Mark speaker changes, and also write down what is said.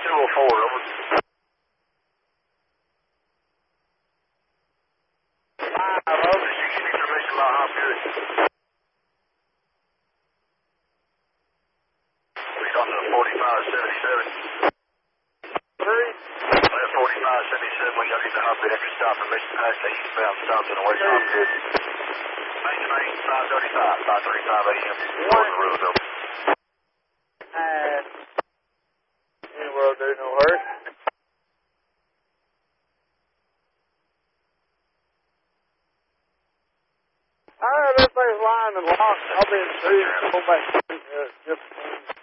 Speaker 1: 204, over. 5, over. Did you get information about how good? We got to 4577.
Speaker 2: 3.
Speaker 1: 4577, we got into hop good after stop from Mission Pass to eastbound, stopped in the way hop good. Main 535, 5:35 a.m. On the road, over.
Speaker 2: And any will do, no hurry. Alright, everybody's lined and locked. I'll be in 3. Go back to